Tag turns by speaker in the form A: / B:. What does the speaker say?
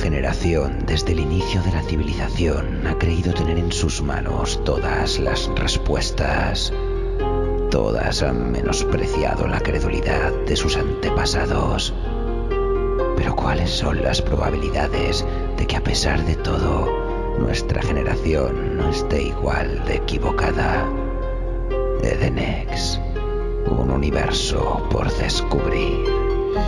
A: generación, desde el inicio de la civilización, ha creído tener en sus manos todas las respuestas. Todas han menospreciado la credulidad de sus antepasados. Pero ¿cuáles son las probabilidades de que, a pesar de todo, nuestra generación no esté igual de equivocada? Edenex, un universo por descubrir.